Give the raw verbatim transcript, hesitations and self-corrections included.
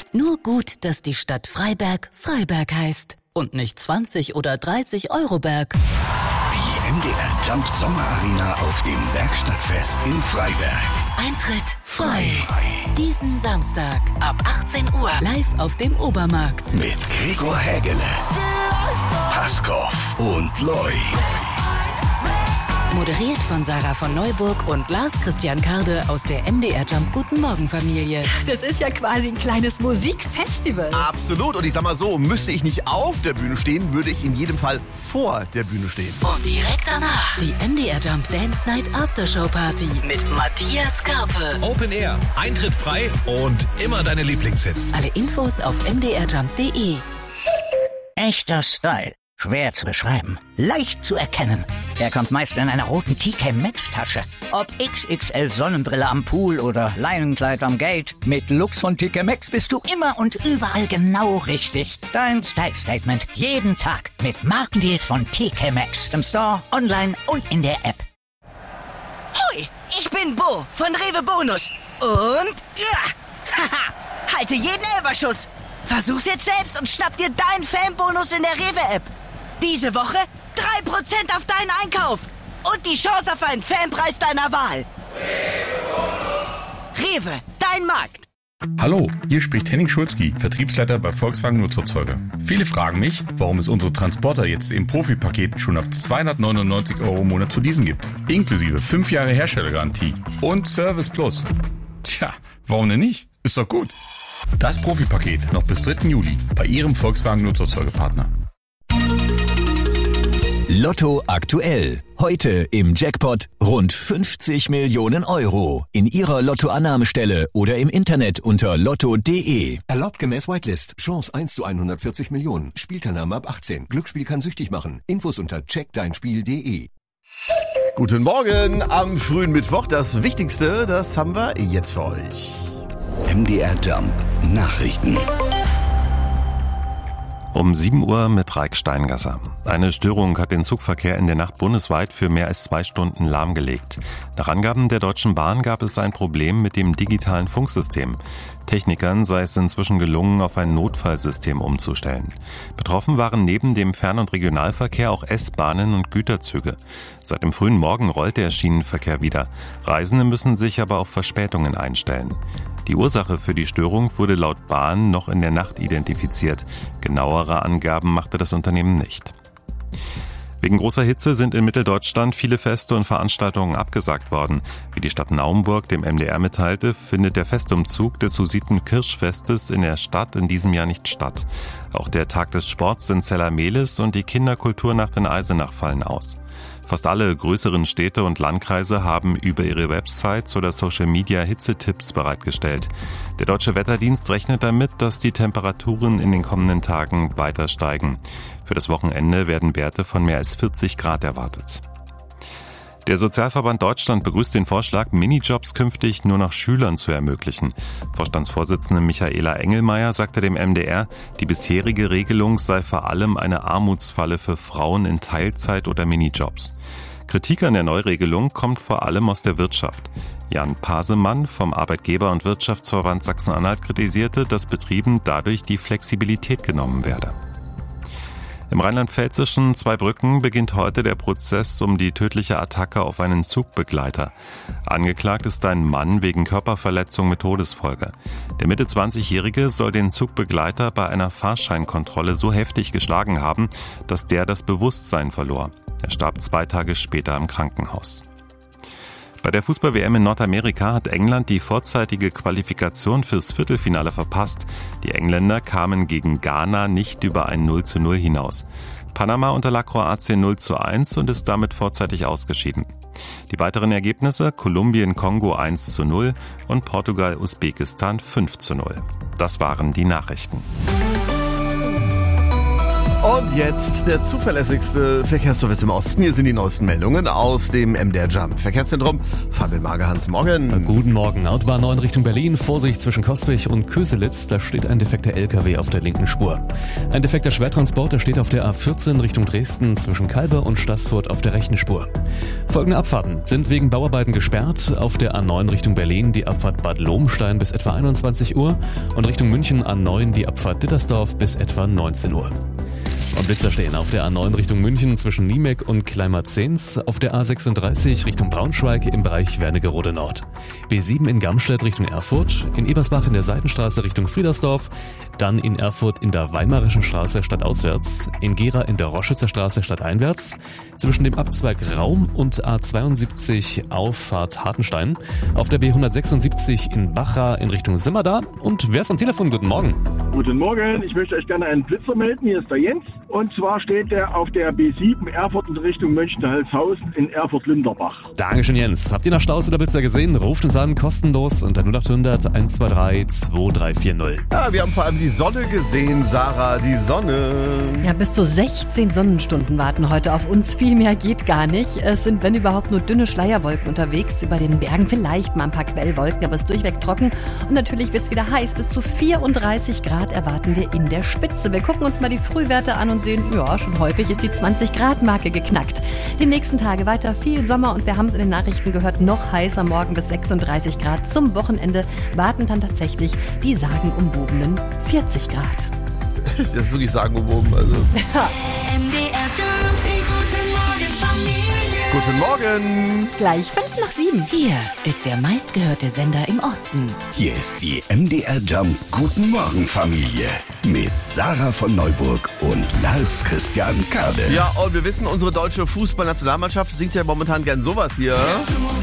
Nur gut, dass die Stadt Freiberg Freiberg heißt und nicht zwanzig oder dreißig Euro Berg. Die M D R Jump Sommerarena auf dem Werkstattfest in Freiberg. Eintritt frei. Diesen Samstag ab achtzehn Uhr live auf dem Obermarkt. Mit Gregor Hägele, Paskov und Loy. Moderiert von Sarah von Neuburg und Lars Christian Karde aus der M D R Jump Guten Morgen Familie. Das ist ja quasi ein kleines Musikfestival. Absolut. Und ich sag mal so, müsste ich nicht auf der Bühne stehen, würde ich in jedem Fall vor der Bühne stehen. Und direkt danach die M D R Jump Dance Night Aftershow Party mit Matthias Karpe. Open Air, Eintritt frei und immer deine Lieblingshits. Alle Infos auf m d r jump punkt d e. Echter Style. Schwer zu beschreiben, leicht zu erkennen. Er kommt meist in einer roten T K Maxx Tasche. Ob X X L Sonnenbrille am Pool oder Leinenkleid am Gate, mit Lux von T K Maxx bist du immer und überall genau richtig. Dein Style Statement jeden Tag mit Markendeals von T K Maxx. Im Store, online und in der App. Hoi, ich bin Bo von Rewe Bonus. Und ja, haha, halte jeden Elberschuss. Versuch's jetzt selbst und schnapp dir deinen Fanbonus in der Rewe-App. Diese Woche drei Prozent auf deinen Einkauf und die Chance auf einen Fanpreis deiner Wahl. Rewe, dein Markt. Hallo, hier spricht Henning Schulzki, Vertriebsleiter bei Volkswagen Nutzerzeuger. Viele fragen mich, warum es unsere Transporter jetzt im Profipaket schon ab zweihundertneunundneunzig Euro im Monat zu leasen gibt. Inklusive fünf Jahre Herstellergarantie und Service Plus. Tja, warum denn nicht? Ist doch gut. Das Profipaket noch bis dritten Juli bei Ihrem Volkswagen Nutzerzeugerpartner. Lotto aktuell. Heute im Jackpot rund fünfzig Millionen Euro. In Ihrer Lottoannahmestelle oder im Internet unter lotto punkt de. Erlaubt gemäß Whitelist. Chance eins zu hundertvierzig Millionen. Spielteilnahme ab achtzehn. Glücksspiel kann süchtig machen. Infos unter check dein spiel punkt de. Guten Morgen am frühen Mittwoch. Das Wichtigste, das haben wir jetzt für euch. M D R Jump Nachrichten. Um sieben Uhr mit Raik Steingasser. Eine Störung hat den Zugverkehr in der Nacht bundesweit für mehr als zwei Stunden lahmgelegt. Nach Angaben der Deutschen Bahn gab es ein Problem mit dem digitalen Funksystem. Technikern sei es inzwischen gelungen, auf ein Notfallsystem umzustellen. Betroffen waren neben dem Fern- und Regionalverkehr auch S-Bahnen und Güterzüge. Seit dem frühen Morgen rollt der Schienenverkehr wieder. Reisende müssen sich aber auf Verspätungen einstellen. Die Ursache für die Störung wurde laut Bahn noch in der Nacht identifiziert. Genauere Angaben machte das Unternehmen nicht. Wegen großer Hitze sind in Mitteldeutschland viele Feste und Veranstaltungen abgesagt worden. Wie die Stadt Naumburg dem M D R mitteilte, findet der Festumzug des Hussiten-Kirschfestes in der Stadt in diesem Jahr nicht statt. Auch der Tag des Sports in Zellermehlis und die Kinderkulturnacht in Eisenach fallen aus. Fast alle größeren Städte und Landkreise haben über ihre Websites oder Social Media Hitzetipps bereitgestellt. Der Deutsche Wetterdienst rechnet damit, dass die Temperaturen in den kommenden Tagen weiter steigen. Für das Wochenende werden Werte von mehr als vierzig Grad erwartet. Der Sozialverband Deutschland begrüßt den Vorschlag, Minijobs künftig nur noch Schülern zu ermöglichen. Vorstandsvorsitzende Michaela Engelmeier sagte dem M D R, die bisherige Regelung sei vor allem eine Armutsfalle für Frauen in Teilzeit oder Minijobs. Kritik an der Neuregelung kommt vor allem aus der Wirtschaft. Jan Pasemann vom Arbeitgeber- und Wirtschaftsverband Sachsen-Anhalt kritisierte, dass Betrieben dadurch die Flexibilität genommen werde. Im rheinland-pfälzischen Zweibrücken beginnt heute der Prozess um die tödliche Attacke auf einen Zugbegleiter. Angeklagt ist ein Mann wegen Körperverletzung mit Todesfolge. Der Mitte zwanzigjährige soll den Zugbegleiter bei einer Fahrscheinkontrolle so heftig geschlagen haben, dass der das Bewusstsein verlor. Er starb zwei Tage später im Krankenhaus. Bei der Fußball-W M in Nordamerika hat England die vorzeitige Qualifikation fürs Viertelfinale verpasst. Die Engländer kamen gegen Ghana nicht über ein null zu null hinaus. Panama unterlag Kroatien null zu eins und ist damit vorzeitig ausgeschieden. Die weiteren Ergebnisse: Kolumbien-Kongo eins zu null und Portugal-Usbekistan fünf zu null. Das waren die Nachrichten. Und jetzt der zuverlässigste Verkehrsservice im Osten. Hier sind die neuesten Meldungen aus dem M D R Jump Verkehrszentrum. Fabian Magerhans, morgen. Guten Morgen. Autobahn neun Richtung Berlin. Vorsicht zwischen Kostwig und Köselitz. Da steht ein defekter L K W auf der linken Spur. Ein defekter Schwertransporter steht auf der A vierzehn Richtung Dresden zwischen Kalbe und Staßfurt auf der rechten Spur. Folgende Abfahrten sind wegen Bauarbeiten gesperrt. Auf der A neun Richtung Berlin die Abfahrt Bad Lobenstein bis etwa einundzwanzig Uhr und Richtung München A neun die Abfahrt Dittersdorf bis etwa neunzehn Uhr. Und Blitzer stehen auf der A neun Richtung München zwischen Niemek und Kleinmarzens, auf der A sechsunddreißig Richtung Braunschweig im Bereich Wernigerode Nord, B sieben in Gamstedt Richtung Erfurt, in Ebersbach in der Seitenstraße Richtung Friedersdorf, dann in Erfurt in der Weimarischen Straße stadtauswärts, in Gera in der Roschützer Straße stadteinwärts, zwischen dem Abzweig Raum und A zweiundsiebzig Auffahrt Hartenstein, auf der B hundertsechsundsiebzig in Bachra in Richtung Simmerda. Und wer ist am Telefon? Guten Morgen. Guten Morgen, ich möchte euch gerne einen Blitzer melden. Hier ist der Jens. Und zwar steht der auf der B sieben Erfurt in Richtung Mönchengladbach in Erfurt-Linderbach. Dankeschön, Jens. Habt ihr noch Staus oder Blitzer gesehen? Ruft uns an, kostenlos unter null acht hundert eins zwei drei zwei drei vier null. Ja, wir haben vor allem die Sonne gesehen, Sarah, die Sonne. Ja, bis zu sechzehn Sonnenstunden warten heute auf uns. Viel mehr geht gar nicht. Es sind, wenn überhaupt, nur dünne Schleierwolken unterwegs. Über den Bergen vielleicht mal ein paar Quellwolken, aber es ist durchweg trocken. Und natürlich wird es wieder heiß. Bis zu vierunddreißig Grad erwarten wir in der Spitze. Wir gucken uns mal die Frühwerte an und sehen, ja, schon häufig ist die zwanzig Grad Marke geknackt. Die nächsten Tage weiter viel Sommer und wir haben es in den Nachrichten gehört, noch heißer, morgen bis sechsunddreißig Grad. Zum Wochenende warten dann tatsächlich die sagenumwobenen vierzig Grad. Das ist wirklich sagenumwoben, also. Ja. M D R Jump, die gute Morgenfamilie. Guten Morgen. Gleich fünf nach sieben. Hier ist der meistgehörte Sender im Osten. Hier ist die M D R Jump Guten Morgen Familie mit Sarah von Neuburg und Lars Christian Kade. Ja, und wir wissen, unsere deutsche Fußballnationalmannschaft singt ja momentan gern sowas hier.